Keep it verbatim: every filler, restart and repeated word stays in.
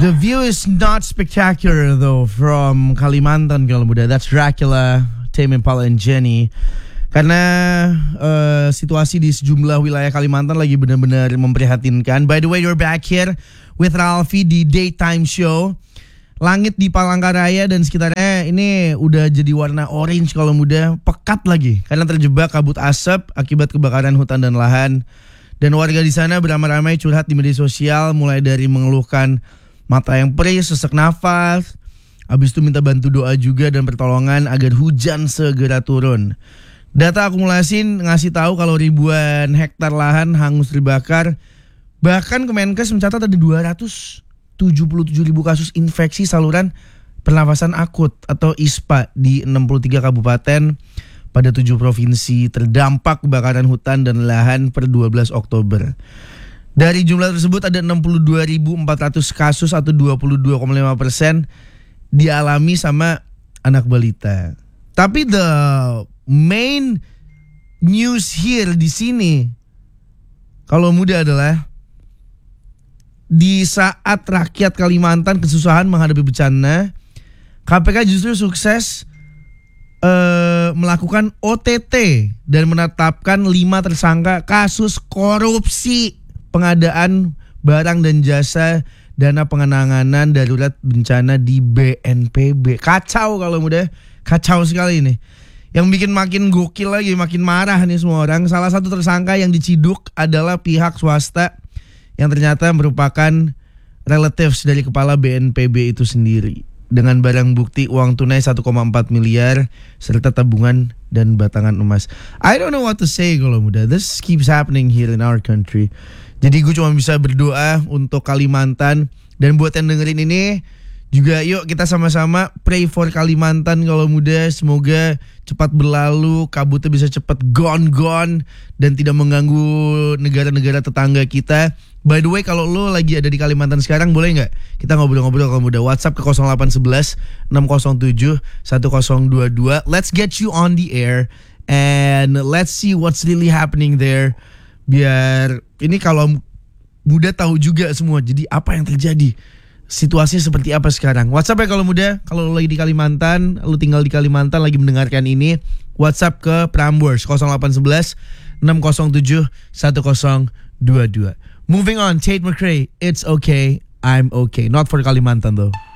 The view is not spectacular though from Kalimantan kalau muda. That's Dracula, Tame Impala and Jenny. Karena uh, situasi di sejumlah wilayah Kalimantan lagi benar-benar memprihatinkan. By the way, you're back here with Ralfi di Daytime Show. Langit di Palangkaraya dan sekitarnya ini udah jadi warna orange kalau muda, pekat lagi karena terjebak kabut asap akibat kebakaran hutan dan lahan. Dan warga di sana beramai-ramai curhat di media sosial, mulai dari mengeluhkan mata yang perih, sesak nafas, habis itu minta bantu doa juga dan pertolongan agar hujan segera turun. Data akumulasi ngasih tahu kalau ribuan hektar lahan hangus terbakar. Bahkan Kemenkes mencatat ada dua ratus tujuh puluh tujuh ribu kasus infeksi saluran pernafasan akut atau I S P A di enam puluh tiga kabupaten pada tujuh provinsi terdampak kebakaran hutan dan lahan per dua belas Oktober. Dari jumlah tersebut ada enam puluh dua ribu empat ratus kasus atau dua puluh dua koma lima persen dialami sama anak balita. Tapi the main news here di sini kalau muda adalah di saat rakyat Kalimantan kesusahan menghadapi bencana, K P K justru sukses uh, melakukan O T T dan menetapkan lima tersangka kasus korupsi pengadaan barang dan jasa dana pengenanganan darurat bencana di B N P B. Kacau kalau mudah, kacau sekali ini. Yang bikin makin gokil lagi, makin marah nih semua orang. Salah satu tersangka yang diciduk adalah pihak swasta yang ternyata merupakan relatives dari kepala B N P B itu sendiri. Dengan barang bukti uang tunai satu koma empat miliar serta tabungan dan batangan emas. I don't know what to say kalau muda. This keeps happening here in our country. Jadi gue cuma bisa berdoa untuk Kalimantan. Dan buat yang dengerin ini juga yuk kita sama-sama pray for Kalimantan kalau muda. Semoga cepat berlalu, kabutnya bisa cepat gone-gone dan tidak mengganggu negara-negara tetangga kita. By the way, kalau lo lagi ada di Kalimantan sekarang, boleh nggak kita ngobrol-ngobrol kalau muda? WhatsApp ke nol delapan satu satu enam nol tujuh satu nol dua dua. Let's get you on the air and let's see what's really happening there. Biar ini kalau muda tahu juga semua. Jadi apa yang terjadi? Situasinya seperti apa sekarang? WhatsApp ya kalau muda. Kalau lo lagi di Kalimantan, lo tinggal di Kalimantan lagi mendengarkan ini, WhatsApp ke Prambors nol delapan satu satu enam nol tujuh satu nol dua dua. Moving on, Tate McRae, It's Okay, I'm Okay. Not for Kalimantan though.